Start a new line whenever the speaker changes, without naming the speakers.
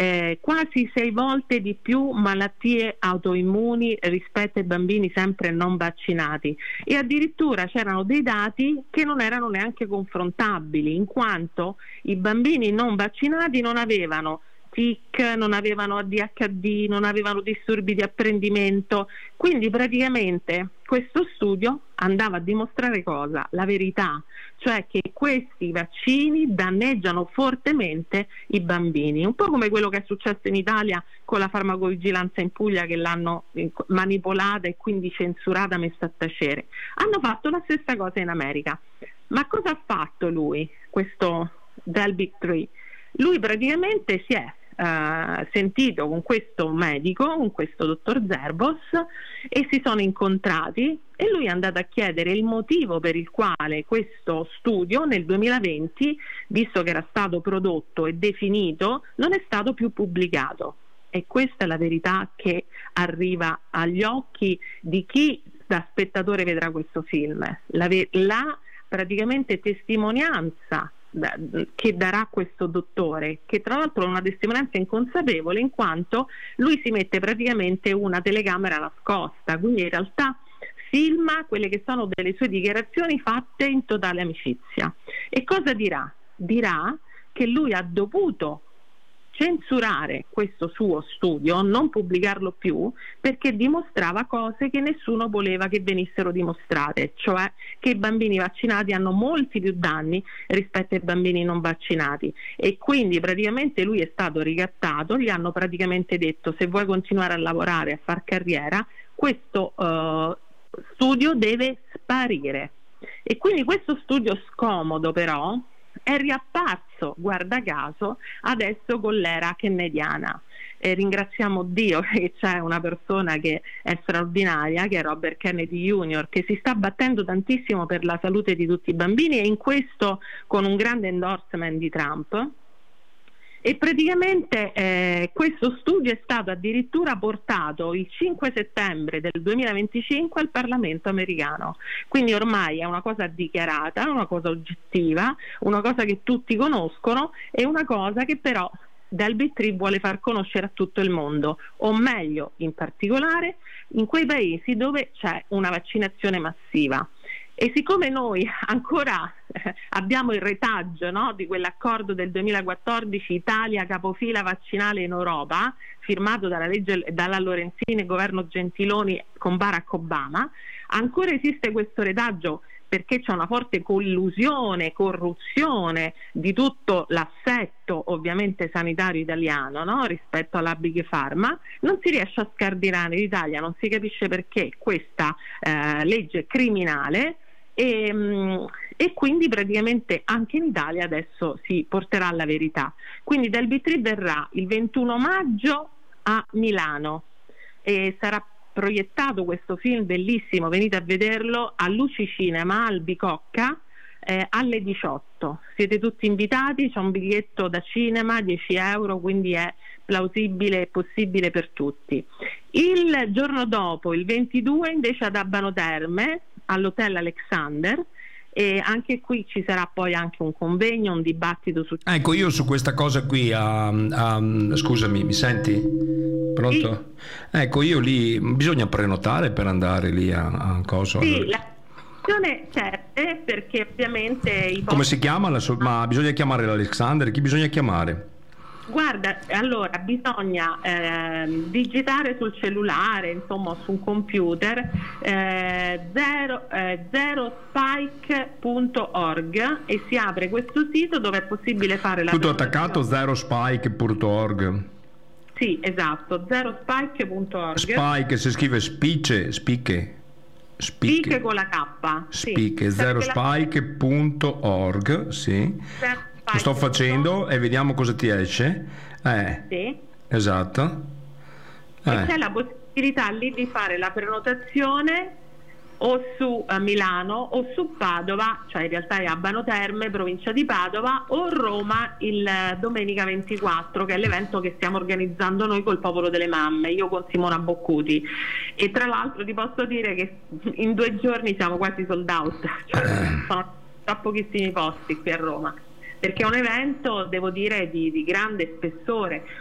quasi 6 volte di più malattie autoimmuni rispetto ai bambini sempre non vaccinati, e addirittura c'erano dei dati che non erano neanche confrontabili, in quanto i bambini non vaccinati non avevano tic, non avevano ADHD, non avevano disturbi di apprendimento. Quindi praticamente questo studio andava a dimostrare cosa? La verità, cioè che questi vaccini danneggiano fortemente i bambini, un po' come quello che è successo in Italia con la farmacovigilanza in Puglia, che l'hanno manipolata e quindi censurata, messa a tacere. Hanno fatto la stessa cosa in America. Ma cosa ha fatto lui, questo Del Big Tree? Lui praticamente si è sentito con questo medico, con questo dottor Zerbos, e si sono incontrati, e lui è andato a chiedere il motivo per il quale questo studio nel 2020, visto che era stato prodotto e definito, non è stato più pubblicato. E questa è la verità che arriva agli occhi di chi da spettatore vedrà questo film, la praticamente testimonianza che darà questo dottore, che tra l'altro è una testimonianza inconsapevole, in quanto lui si mette praticamente una telecamera nascosta, quindi in realtà filma quelle che sono delle sue dichiarazioni fatte in totale amicizia. E cosa dirà? Dirà che lui ha dovuto censurare questo suo studio, non pubblicarlo più, perché dimostrava cose che nessuno voleva che venissero dimostrate, cioè che i bambini vaccinati hanno molti più danni rispetto ai bambini non vaccinati, e quindi praticamente lui è stato ricattato. Gli hanno praticamente detto: se vuoi continuare a lavorare, a far carriera, questo studio deve sparire. E quindi questo studio scomodo però è riapparso, guarda caso, adesso con l'era kennediana. Ringraziamo Dio che c'è una persona che è straordinaria, che è Robert Kennedy Jr., che si sta battendo tantissimo per la salute di tutti i bambini, e in questo con un grande endorsement di Trump. E praticamente questo studio è stato addirittura portato il 5 settembre del 2025 al Parlamento americano, quindi ormai è una cosa dichiarata, una cosa oggettiva, una cosa che tutti conoscono, e una cosa che però Del Big Tree vuole far conoscere a tutto il mondo, o meglio in particolare in quei paesi dove c'è una vaccinazione massiva. E siccome noi ancora abbiamo il retaggio, no, di quell'accordo del 2014 Italia capofila vaccinale in Europa, firmato dalla Lorenzin e governo Gentiloni con Barack Obama, ancora esiste questo retaggio, perché c'è una forte collusione, corruzione di tutto l'assetto ovviamente sanitario italiano, no, rispetto alla Big Pharma. Non si riesce a scardinare l'Italia, non si capisce perché questa legge criminale, e quindi praticamente anche in Italia adesso si porterà alla verità. Quindi Del Big Tree verrà il 21 maggio a Milano e sarà proiettato questo film bellissimo, venite a vederlo a Luci Cinema al Bicocca alle 18. Siete tutti invitati, c'è un biglietto da cinema, 10 euro, quindi è plausibile e possibile per tutti. Il giorno dopo, il 22, invece ad Abano Terme all'Hotel Alexander, e anche qui ci sarà poi anche un convegno, un dibattito su...
Ecco, io su questa cosa qui scusami, mi senti? Pronto? Sì. Ecco, io lì bisogna prenotare per andare lì a cosa?
Sì, la questione c'è, perché ovviamente
come si chiama? Ma bisogna chiamare l'Alexander? Chi bisogna chiamare?
Guarda, allora bisogna digitare sul cellulare, insomma su un computer, zerospike.org, e si apre questo sito dove è possibile fare la
tutto attaccato, zerospike.org.
Sì, esatto, zerospike.org.
Spike si scrive spicche
con la K.
Spicche, sì. Zerospike.org, sì. Lo sto facendo e vediamo cosa ti esce.
Sì.
Esatto.
E c'è la possibilità lì di fare la prenotazione o su Milano o su Padova, cioè in realtà è Abano Terme, provincia di Padova, o Roma il domenica 24, che è l'evento che stiamo organizzando noi col Popolo delle Mamme, io con Simona Boccuti. E tra l'altro ti posso dire che in 2 giorni siamo quasi sold out, cioè sono da pochissimi posti qui a Roma, perché è un evento, devo dire, di grande spessore.